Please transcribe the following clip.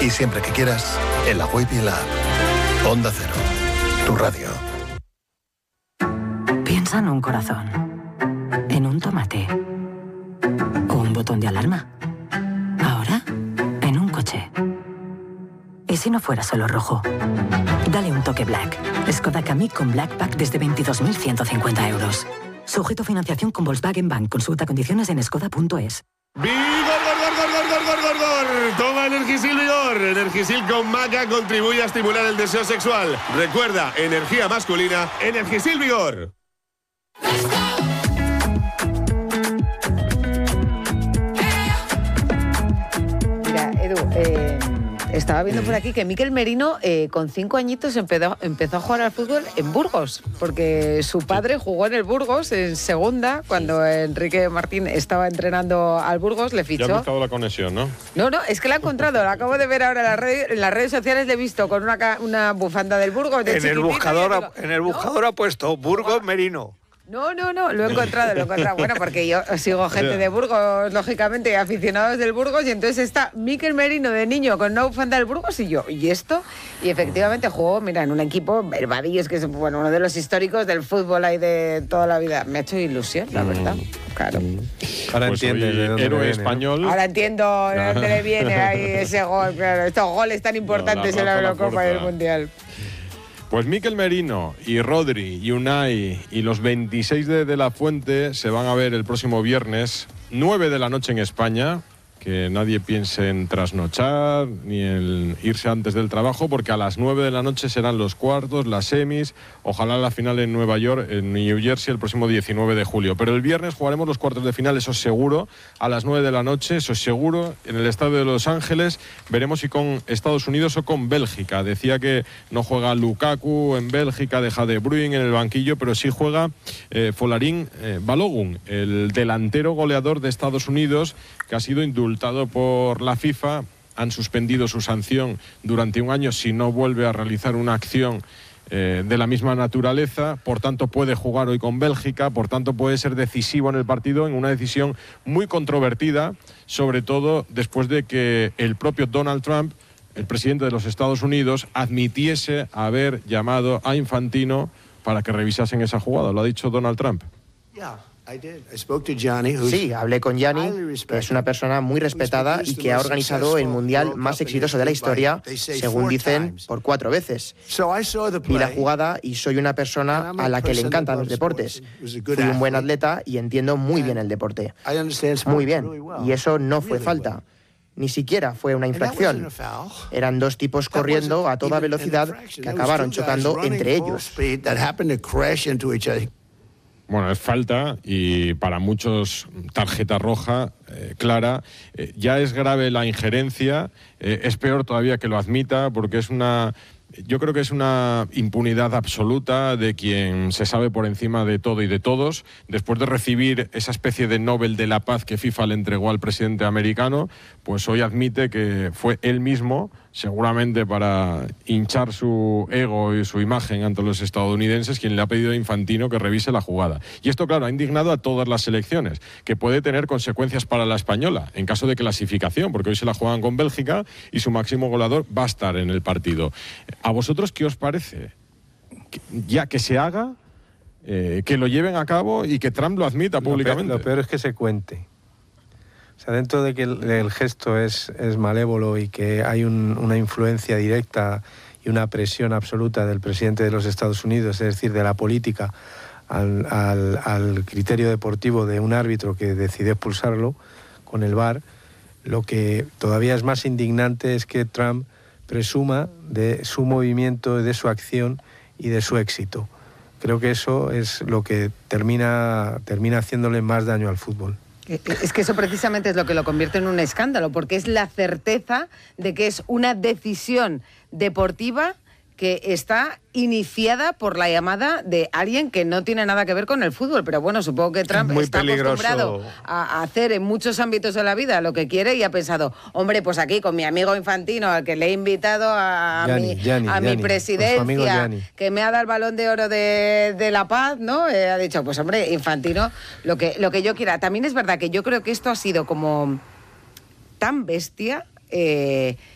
Y siempre que quieras, en la web y en la app. Onda Cero, tu radio. Piensa en un corazón, en un tomate o un botón de alarma. Ahora, en un coche. ¿Y si no fuera solo rojo? Dale un toque Black. Skoda Kamiq con Black Pack desde 22.150 euros. Sujeto a financiación con Volkswagen Bank. Consulta condiciones en skoda.es. ¡Vigor! Toma Energisil Vigor. Energisil con maca contribuye a estimular el deseo sexual. Recuerda, energía masculina, Energisil Vigor. Mira, Edu, estaba viendo por aquí que Mikel Merino con 5 añitos empezó a jugar al fútbol en Burgos, porque su padre jugó en el Burgos en segunda, cuando Enrique Martín estaba entrenando al Burgos, le fichó. Ya ha buscado la conexión, ¿no? No, es que la he encontrado, la acabo de ver ahora en las redes sociales, le he visto con una bufanda del Burgos. En el buscador ha puesto Burgos Merino. No, lo he encontrado. Bueno, porque yo sigo gente de Burgos, lógicamente, aficionados del Burgos, y entonces está Mikel Merino de niño con una bufanda del Burgos y yo, ¿y esto? Y efectivamente jugó, mira, en un equipo, el Vadillos, que es uno de los históricos del fútbol ahí de toda la vida. Me ha hecho ilusión, la verdad. Claro. Ahora pues entiendes de dónde héroe viene, español. ¿No? Ahora entiendo de dónde le viene ahí ese gol, claro. Estos goles tan importantes en la Eurocopa y el Mundial. Pues Mikel Merino y Rodri y Unai y los 26 de La Fuente se van a ver el próximo viernes, 9 de la noche en España. Que nadie piense en trasnochar ni en irse antes del trabajo, porque a las 9 de la noche serán los cuartos, las semis, ojalá la final en Nueva York, en New Jersey, el próximo 19 de julio. Pero el viernes jugaremos los cuartos de final, eso es seguro, a las 9 de la noche, eso es seguro, en el estadio de Los Ángeles. Veremos si con Estados Unidos o con Bélgica. Decía que no juega Lukaku en Bélgica, deja De Bruyne en el banquillo, pero sí juega Folarin Balogun, el delantero goleador de Estados Unidos, que ha sido indultado por la FIFA. Han suspendido su sanción durante un año si no vuelve a realizar una acción de la misma naturaleza. Por tanto puede jugar hoy con Bélgica, por tanto puede ser decisivo en el partido, en una decisión muy controvertida, sobre todo después de que el propio Donald Trump, el presidente de los Estados Unidos, admitiese haber llamado a Infantino para que revisasen esa jugada. Lo ha dicho Donald Trump. Sí, hablé con Gianni, que es una persona muy respetada y que ha organizado el mundial más exitoso de la historia, según dicen, por 4 veces. Vi la jugada y soy una persona a la que le encantan los deportes. Fui un buen atleta y entiendo muy bien el deporte. Muy bien, y eso no fue falta. Ni siquiera fue una infracción. Eran 2 tipos corriendo a toda velocidad que acabaron chocando entre ellos. Bueno, es falta y para muchos tarjeta roja clara. Ya es grave la injerencia, es peor todavía que lo admita, porque yo creo que es una impunidad absoluta de quien se sabe por encima de todo y de todos. Después de recibir esa especie de Nobel de la Paz que FIFA le entregó al presidente americano, pues hoy admite que fue él mismo, seguramente para hinchar su ego y su imagen ante los estadounidenses, quien le ha pedido a Infantino que revise la jugada. Y esto, claro, ha indignado a todas las selecciones, que puede tener consecuencias para la española, en caso de clasificación, porque hoy se la juegan con Bélgica y su máximo goleador va a estar en el partido. ¿A vosotros qué os parece? Ya que se haga, que lo lleven a cabo y que Trump lo admita públicamente. Lo peor es que se cuente. O sea, dentro de que el gesto es malévolo y que hay una influencia directa y una presión absoluta del presidente de los Estados Unidos, es decir, de la política, al criterio deportivo de un árbitro que decidió expulsarlo con el VAR, lo que todavía es más indignante es que Trump presuma de su movimiento, de su acción y de su éxito. Creo que eso es lo que termina haciéndole más daño al fútbol. Es que eso precisamente es lo que lo convierte en un escándalo, porque es la certeza de que es una decisión deportiva que está iniciada por la llamada de alguien que no tiene nada que ver con el fútbol. Pero bueno, supongo que Trump está acostumbrado a hacer en muchos ámbitos de la vida lo que quiere y ha pensado, hombre, pues aquí con mi amigo Infantino, al que le he invitado a mi presidencia, que me ha dado el Balón de Oro de la Paz, ¿no? Ha dicho, pues hombre, Infantino, lo que yo quiera. También es verdad que yo creo que esto ha sido como tan bestia,